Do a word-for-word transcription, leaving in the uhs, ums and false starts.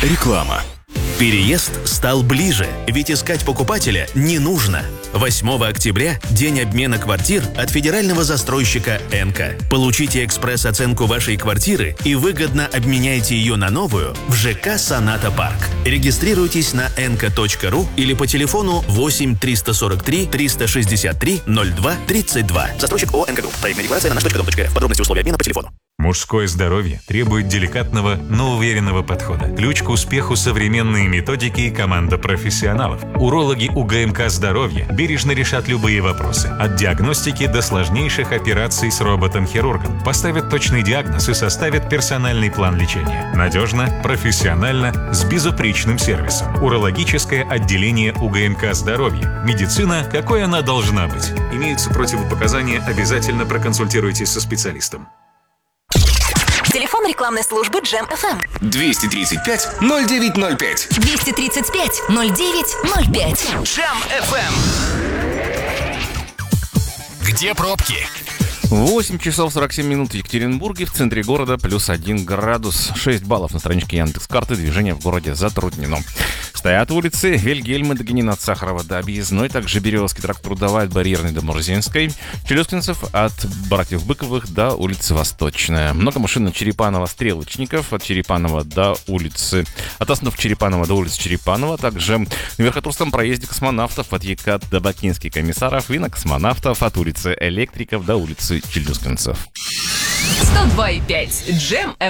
Реклама. Переезд стал ближе, ведь искать покупателя не нужно. восьмого октября – день обмена квартир от федерального застройщика «Энка». Получите экспресс-оценку вашей квартиры и выгодно обменяйте ее на новую в ЖК «Соната Парк». Регистрируйтесь на энка точка ру или по телефону восемь триста сорок три триста шестьдесят три ноль два тридцать два. Застройщик ООО «Энка Групп». Проектная декларация на наш точка дом точка эф. Подробности условия обмена по телефону. Мужское здоровье требует деликатного, но уверенного подхода. Ключ к успеху — современные методики и команда профессионалов. Урологи УГМК «Здоровье» бережно решат любые вопросы. От диагностики до сложнейших операций с роботом-хирургом. Поставят точный диагноз и составят персональный план лечения. Надежно, профессионально, с безупречным сервисом. Урологическое отделение УГМК «Здоровье». Медицина, какой она должна быть. Имеются противопоказания, обязательно проконсультируйтесь со специалистом. Телефон рекламной службы Джем эф эм. двести тридцать пять ноль девять ноль пять. двести тридцать пять ноль девять ноль пять. Джем эф эм. Где пробки? восемь часов сорок семь минут в Екатеринбурге, в центре города плюс один градус. шесть баллов на страничке Яндекс.Карты. Движение в городе затруднено. Стоят улицы Вильгельма Дагенина от Сахарова до Объездной, также Березский тракт Трудовая от Барьерной до Мурзинской, Челюскинцев от Братьев Быковых до улицы Восточная. Много машин от Черепанова, Стрелочников, от Черепанова до улицы... От остановки Черепанова до улицы Черепанова, также на Верхотурском проезде Космонавтов от Екат до Бакинских комиссаров и на Космонавтов от улицы Электриков до улицы Челюскинцев. сто два и пять Джем эф эм.